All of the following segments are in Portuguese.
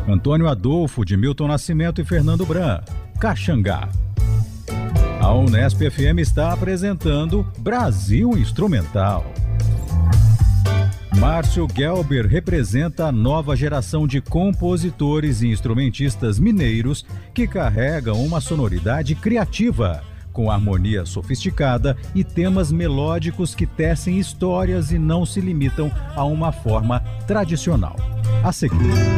Antônio Adolfo, de Milton Nascimento e Fernando Bran, Caxangá. A Unesp FM está apresentando Brasil Instrumental. Márcio Gelber representa a nova geração de compositores e instrumentistas mineiros que carregam uma sonoridade criativa, com harmonia sofisticada e temas melódicos que tecem histórias e não se limitam a uma forma tradicional. A seguir.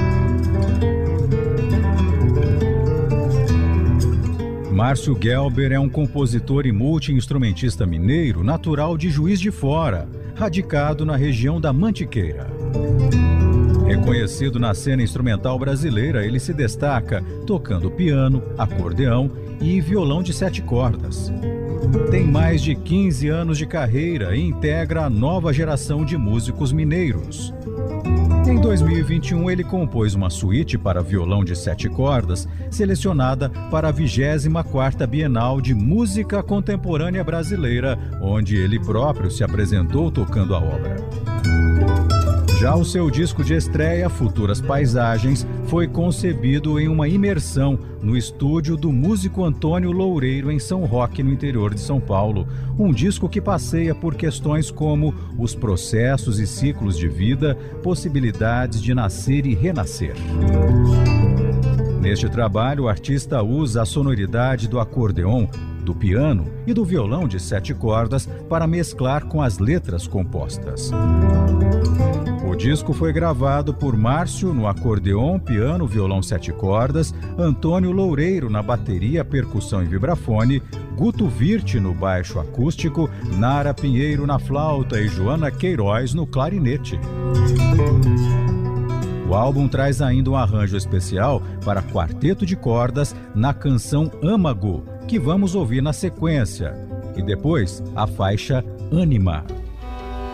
Márcio Gelber é um compositor e multi-instrumentista mineiro natural de Juiz de Fora, radicado na região da Mantiqueira. Reconhecido na cena instrumental brasileira, ele se destaca tocando piano, acordeão e violão de 7 cordas. Tem mais de 15 anos de carreira e integra a nova geração de músicos mineiros. Em 2021, ele compôs uma suíte para violão de 7 cordas, selecionada para a 24ª Bienal de Música Contemporânea Brasileira, onde ele próprio se apresentou tocando a obra. Já o seu disco de estreia, Futuras Paisagens, foi concebido em uma imersão no estúdio do músico Antônio Loureiro, em São Roque, no interior de São Paulo. Um disco que passeia por questões como os processos e ciclos de vida, possibilidades de nascer e renascer. Neste trabalho, o artista usa a sonoridade do acordeon, do piano e do violão de 7 cordas para mesclar com as letras compostas. O disco foi gravado por Márcio no acordeon, piano, violão 7 cordas, Antônio Loureiro na bateria, percussão e vibrafone, Guto Virte no baixo acústico, Nara Pinheiro na flauta e Joana Queiroz no clarinete. O álbum traz ainda um arranjo especial para quarteto de cordas na canção Âmago, que vamos ouvir na sequência, e depois a faixa Ânima.